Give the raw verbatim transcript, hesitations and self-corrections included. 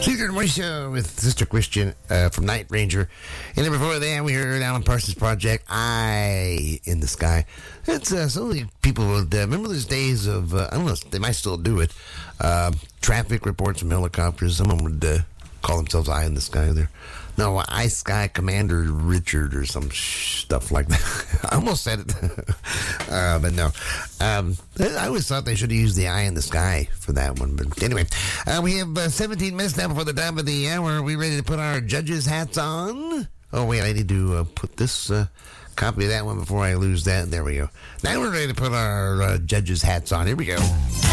Secret Moisha with Sister Christian uh, from Night Ranger. And then before that, we heard Alan Parsons Project, Eye in the Sky. It's uh, so many people would uh, remember those days of, uh, I don't know, they might still do it. Uh, traffic reports from helicopters. Someone would uh, call themselves Eye in the Sky there. No, Eye Sky Commander Richard or some sh- stuff like that. I almost said it. uh, but no. Um, I always thought they should have used the Eye in the Sky for that one. But anyway, uh, we have uh, seventeen minutes now before the top of the hour. Are we ready to put our judges' hats on? Oh, wait, I need to uh, put this uh, copy of that one before I lose that. There we go. Now we're ready to put our uh, judges' hats on. Here we go.